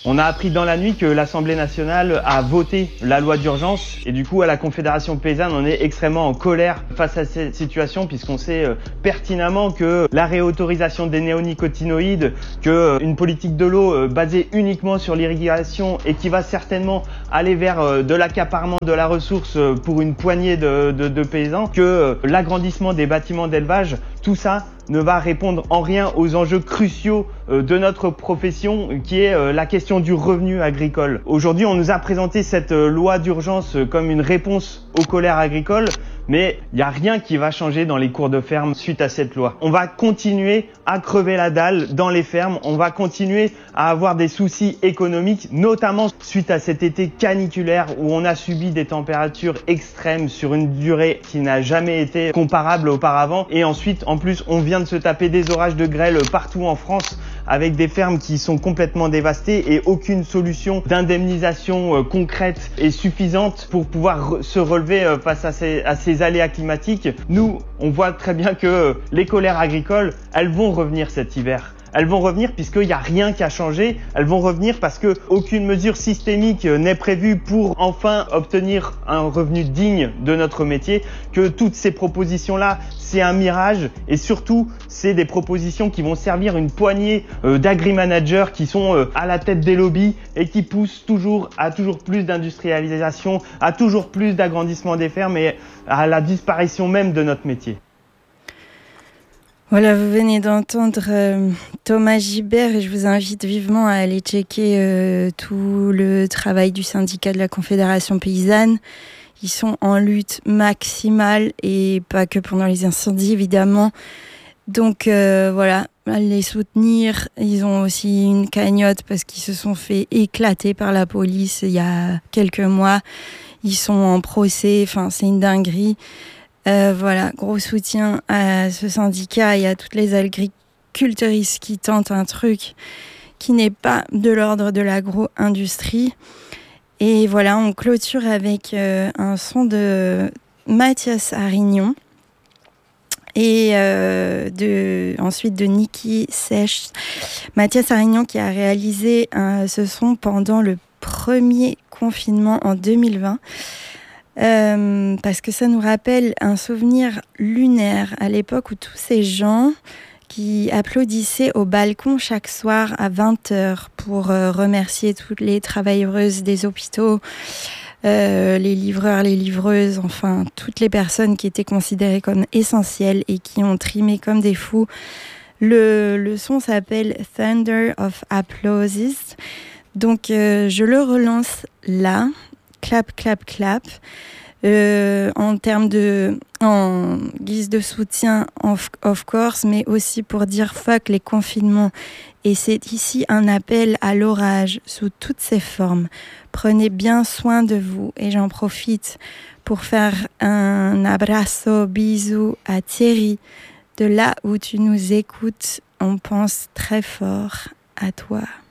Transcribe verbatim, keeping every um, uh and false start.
On a appris dans la nuit que l'Assemblée nationale a voté la loi d'urgence et du coup à la Confédération paysanne on est extrêmement en colère face à cette situation puisqu'on sait euh, pertinemment que la réautorisation des néonicotinoïdes, que euh, une politique de l'eau euh, basée uniquement sur l'irrigation et qui va certainement aller vers euh, de l'accaparement de la ressource euh, pour une poignée de, de, de paysans, que euh, l'agrandissement des bâtiments d'élevage, tout ça ne va répondre en rien aux enjeux cruciaux euh, de notre profession qui est euh, la question du revenu agricole. Aujourd'hui, on nous a présenté cette euh, loi d'urgence euh, comme une réponse aux colères agricoles, mais il n'y a rien qui va changer dans les cours de ferme suite à cette loi. On va continuer à crever la dalle dans les fermes, on va continuer à avoir des soucis économiques, notamment suite à cet été caniculaire où on a subi des températures extrêmes sur une durée qui n'a jamais été comparable auparavant. Et ensuite, en plus, on vient de se taper des orages de grêle partout en France avec des fermes qui sont complètement dévastées et aucune solution d'indemnisation euh, concrète et suffisante pour pouvoir re- se relever euh, face à ces, à ces aléas climatiques. Nous, on voit très bien que euh, les colères agricoles, elles vont revenir cet hiver. Elles vont revenir puisqu'il n'y a rien qui a changé. Elles vont revenir parce que aucune mesure systémique n'est prévue pour enfin obtenir un revenu digne de notre métier. Que toutes ces propositions-là, c'est un mirage et surtout, c'est des propositions qui vont servir une poignée euh, d'agri-managers qui sont euh, à la tête des lobbies et qui poussent toujours à toujours plus d'industrialisation, à toujours plus d'agrandissement des fermes et à la disparition même de notre métier. Voilà, vous venez d'entendre euh, Thomas Gibert et je vous invite vivement à aller checker euh, tout le travail du syndicat de la Confédération paysanne. Ils sont en lutte maximale et pas que pendant les incendies évidemment. Donc euh, voilà, allez les soutenir. Ils ont aussi une cagnotte parce qu'ils se sont fait éclater par la police il y a quelques mois. Ils sont en procès, enfin c'est une dinguerie. Euh, voilà, gros soutien à ce syndicat et à toutes les agricultrices qui tentent un truc qui n'est pas de l'ordre de l'agro-industrie. Et voilà, on clôture avec euh, un son de Mathias Arignon et euh, de, ensuite de Niki Sech. Mathias Arignon qui a réalisé euh, ce son pendant le premier confinement en deux mille vingt. Euh, parce que ça nous rappelle un souvenir lunaire à l'époque où tous ces gens qui applaudissaient au balcon chaque soir à vingt heures pour euh, remercier toutes les travailleuses des hôpitaux, euh, les livreurs, les livreuses, enfin toutes les personnes qui étaient considérées comme essentielles et qui ont trimé comme des fous. Le, le son s'appelle Thunder of Applauses. Donc euh, je le relance là. Clap, clap, clap. Euh, en termes de, en guise de soutien, of, of course, mais aussi pour dire fuck les confinements. Et c'est ici un appel à l'orage sous toutes ses formes. Prenez bien soin de vous et j'en profite pour faire un abrazo, bisou à Thierry. De là où tu nous écoutes, on pense très fort à toi.